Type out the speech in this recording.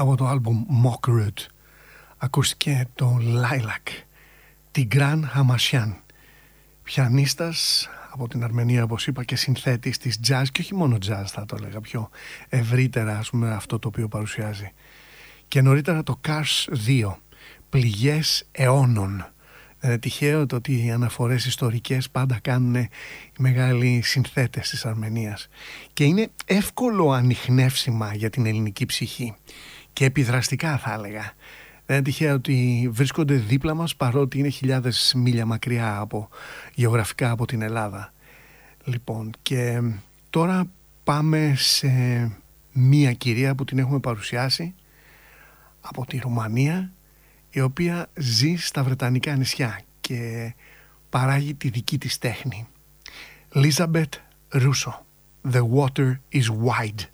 από το άλμπουμ Mockroot ακούστηκε το Lilac, Τιγκράν Χαμασιάν, πιανίστας από την Αρμενία, όπως είπα, και συνθέτης της jazz, και όχι μόνο jazz, θα το έλεγα πιο ευρύτερα, ας πούμε, αυτό το οποίο παρουσιάζει. Και νωρίτερα το Cars 2, πληγές αιώνων. Δεν είναι τυχαίο το ότι οι αναφορές ιστορικές πάντα κάνουν οι μεγάλοι συνθέτες της Αρμενίας, και είναι εύκολο ανιχνεύσιμα για την ελληνική ψυχή και επιδραστικά, θα έλεγα. Δεν είναι τυχαίο ότι βρίσκονται δίπλα μας, παρότι είναι χιλιάδες μίλια μακριά γεωγραφικά από την Ελλάδα. Λοιπόν, και τώρα πάμε σε μία κυρία που την έχουμε παρουσιάσει από τη Ρουμανία, η οποία ζει στα Βρετανικά νησιά και παράγει τη δική της τέχνη. Elizabeth Russo, The Water is Wide.